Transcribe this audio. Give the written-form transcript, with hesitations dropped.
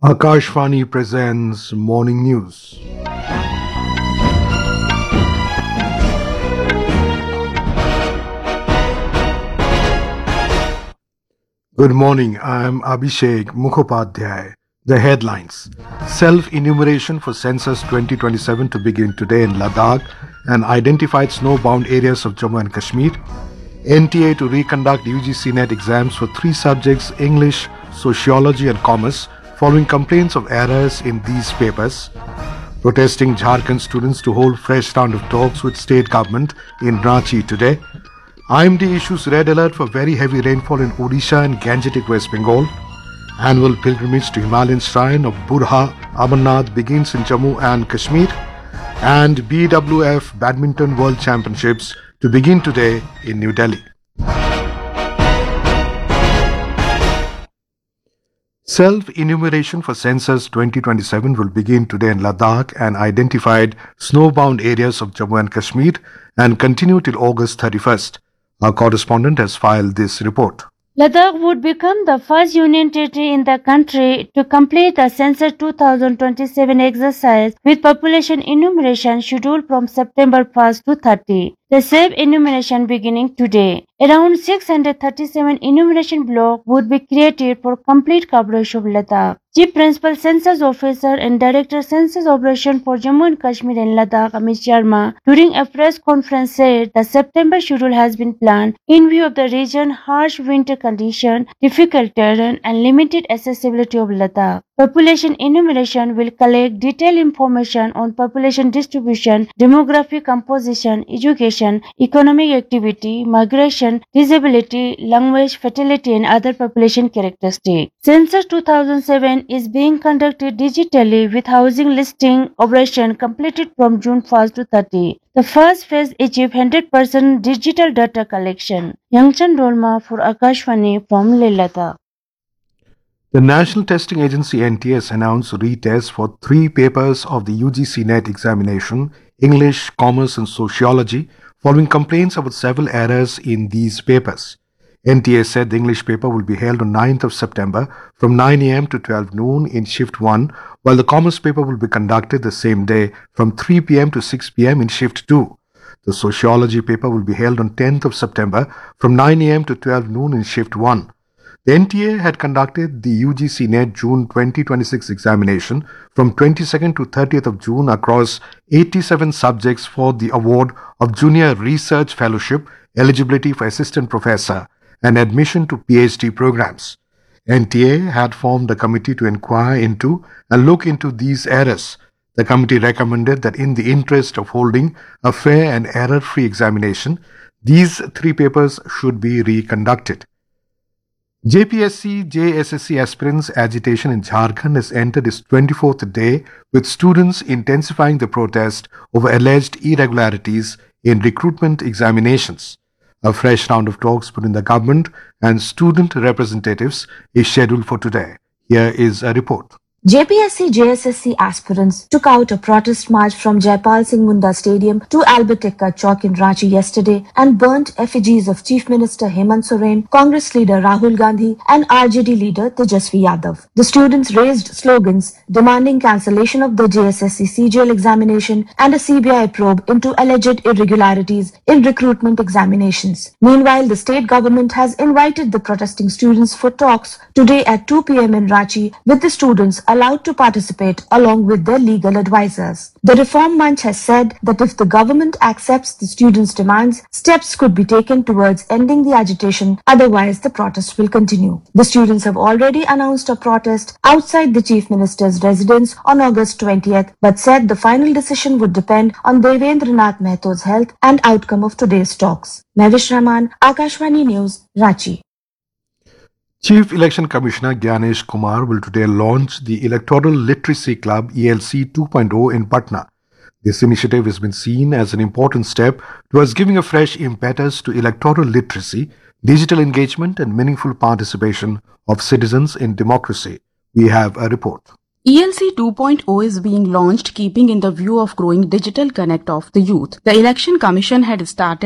Akashvani presents Morning News. Good morning, I am Abhishek Mukhopadhyay. The headlines. Self-enumeration for Census 2027 to begin today in Ladakh and identified snowbound areas of Jammu and Kashmir. NTA to reconduct UGC NET exams for 3 subjects, English, Sociology and Commerce, following complaints of errors in these papers. Protesting Jharkhand students to hold fresh round of talks with state government in Ranchi today. IMD issues red alert for very heavy rainfall in Odisha and Gangetic West Bengal. Annual pilgrimage to Himalayan shrine of Buddha Amarnath begins in Jammu and Kashmir. And BWF Badminton World Championships to begin today in New Delhi. Self-enumeration for Census 2027 will begin today in Ladakh and identified snowbound areas of Jammu and Kashmir and continue till August 31st. Our correspondent has filed this report. Ladakh would become the first union territory in the country to complete the Census 2027 exercise with population enumeration scheduled from September 1st to 30. The self-enumeration beginning today. Around 637 enumeration blocks would be created for complete coverage of Ladakh. Chief Principal Census Officer and Director Census Operation for Jammu and Kashmir and Ladakh, Amit Sharma, during a press conference said the September schedule has been planned in view of the region's harsh winter condition, difficult terrain and limited accessibility of Ladakh. Population enumeration will collect detailed information on population distribution, demographic composition, education, economic activity, migration, disability, language, fertility and other population characteristics. Census 2007 is being conducted digitally with housing listing operation completed from June 1st to 30. The first phase achieved 100% digital data collection. Yangchan Dolma for Akashvani from Leh, Ladakh. The National Testing Agency NTA has announced retests for 3 papers of the UGC NET examination, English, Commerce and Sociology, following complaints about several errors in these papers. NTA said the English paper will be held on 9th of September from 9 am to 12 noon in Shift 1, while the Commerce paper will be conducted the same day from 3 pm to 6 pm in Shift 2. The Sociology paper will be held on 10th of September from 9 am to 12 noon in Shift 1. The NTA had conducted the UGC NET June 2026 examination from 22nd to 30th of June across 87 subjects for the award of Junior Research Fellowship, eligibility for Assistant Professor, and admission to PhD programs. NTA had formed a committee to inquire into and look into these errors. The committee recommended that in the interest of holding a fair and error-free examination, these 3 papers should be reconducted. JPSC, JSSC aspirants agitation in Jharkhand has entered its 24th day with students intensifying the protest over alleged irregularities in recruitment examinations. A fresh round of talks between the government and student representatives is scheduled for today. Here is a report. JPSC JSSC aspirants took out a protest march from Jaipal Singh Munda Stadium to Albert Ekka Chowk in Ranchi yesterday and burnt effigies of Chief Minister Hemant Soren, Congress leader Rahul Gandhi and RJD leader Tejasvi Yadav. The students raised slogans demanding cancellation of the JSSC CGL examination and a CBI probe into alleged irregularities in recruitment examinations. Meanwhile, the state government has invited the protesting students for talks today at 2 pm in Ranchi with the students allowed to participate along with their legal advisors. The Reform Manch has said that if the government accepts the students' demands, steps could be taken towards ending the agitation, otherwise the protest will continue. The students have already announced a protest outside the Chief Minister's residence on August 20th, but said the final decision would depend on Devendranath Mehto's health and outcome of today's talks. Mehvish Rahman, Akashvani News, Ranchi. Chief Election Commissioner Gyanesh Kumar will today launch the Electoral Literacy Club ELC 2.0 in Patna. This initiative has been seen as an important step towards giving a fresh impetus to electoral literacy, digital engagement and meaningful participation of citizens in democracy. We have a report. ELC 2.0 is being launched keeping in the view of growing digital connect of the youth. The Election Commission had started